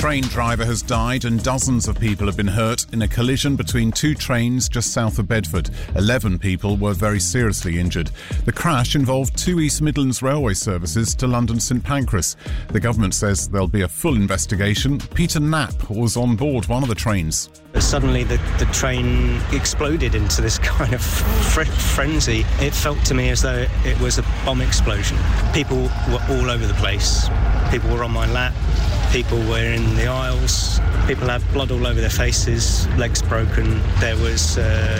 train driver has died and dozens of people have been hurt in a collision between two trains just south of Bedford. 11 people were very seriously injured. The crash involved two East Midlands Railway services to London St Pancras. The government says there'll be a full investigation. Peter Knapp was on board one of the trains. Suddenly the train exploded into this kind of frenzy. It felt to me as though it was a bomb explosion. People were all over the place. People were on my lap. People were in the aisles. People had blood all over their faces, legs broken. There was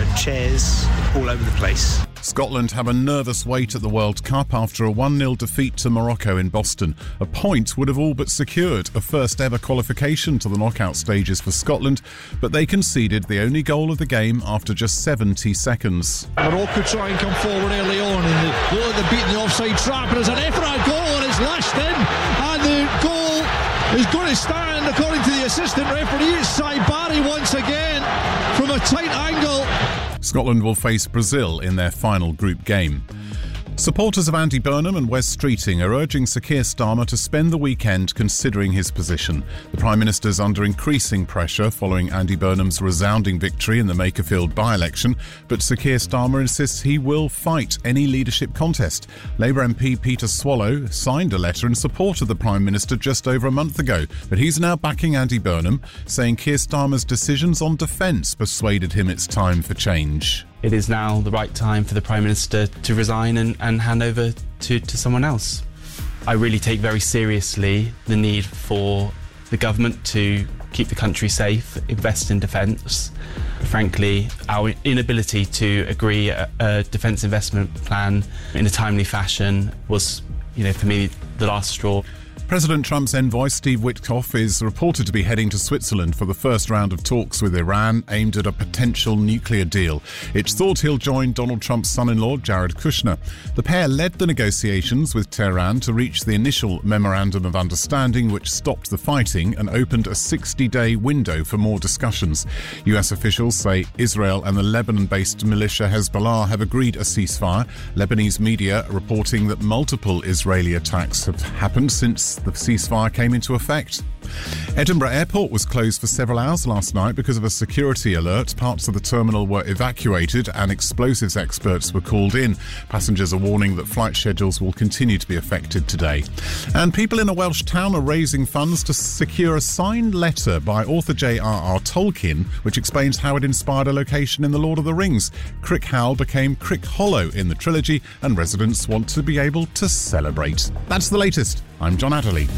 chairs all over the place. Scotland have a nervous wait at the World Cup after a 1-0 defeat to Morocco in Boston. A point would have all but secured a first-ever qualification to the knockout stages for Scotland, but they conceded the only goal of the game after just 70 seconds. Morocco try and come forward early on, and they're beating the offside trap, and there's an effort goal, and it's lashed in, and the goal is going to stand, according to the assistant referee. It's Cy Barry once again from a tight angle. Scotland will face Brazil in their final group game. Supporters of Andy Burnham and Wes Streeting are urging Sir Keir Starmer to spend the weekend considering his position. The Prime Minister's under increasing pressure following Andy Burnham's resounding victory in the Makerfield by-election, but Sir Keir Starmer insists he will fight any leadership contest. Labour MP Peter Swallow signed a letter in support of the Prime Minister just over a month ago, but he's now backing Andy Burnham, saying Keir Starmer's decisions on defence persuaded him it's time for change. It is now the right time for the Prime Minister to resign and hand over to someone else. I really take very seriously the need for the government to keep the country safe, invest in defence. Frankly, our inability to agree a defence investment plan in a timely fashion was, for me, the last straw. President Trump's envoy, Steve Witkoff, is reported to be heading to Switzerland for the first round of talks with Iran aimed at a potential nuclear deal. It's thought he'll join Donald Trump's son-in-law, Jared Kushner. The pair led the negotiations with Tehran to reach the initial memorandum of understanding, which stopped the fighting and opened a 60-day window for more discussions. US officials say Israel and the Lebanon-based militia Hezbollah have agreed a ceasefire. Lebanese media are reporting that multiple Israeli attacks have happened since the ceasefire came into effect. Edinburgh Airport was closed for several hours last night because of a security alert. Parts of the terminal were evacuated and explosives experts were called in. Passengers are warning that flight schedules will continue to be affected today. And people in a Welsh town are raising funds to secure a signed letter by author J.R.R. Tolkien, which explains how it inspired a location in The Lord of the Rings. Crick Howell became Crick Hollow in the trilogy, and residents want to be able to celebrate. That's the latest. I'm John Adderley.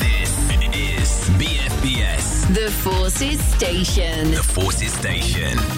BFBS. The Forces Station. The Forces Station.